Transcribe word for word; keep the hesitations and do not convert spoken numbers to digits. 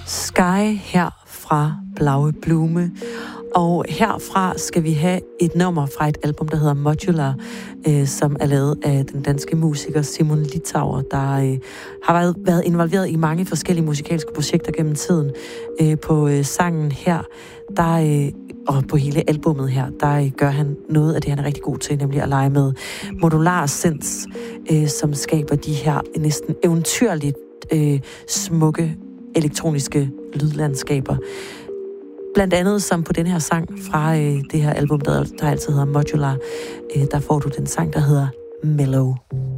Sky her fra Blaue Blume. Og herfra skal vi have et nummer fra et album, der hedder Modular, øh, som er lavet af den danske musiker Simon Litauer, der øh, har været, været involveret i mange forskellige musikalske projekter gennem tiden. Øh, på øh, sangen her, der, øh, og på hele albummet her, der øh, gør han noget af det, han er rigtig god til, nemlig at lege med modular synths, øh, som skaber de her næsten eventyrligt øh, smukke elektroniske lydlandskaber. Blandt andet som på den her sang fra øh, det her album, der, der altid hedder Modular, øh, der får du den sang, der hedder Mellow.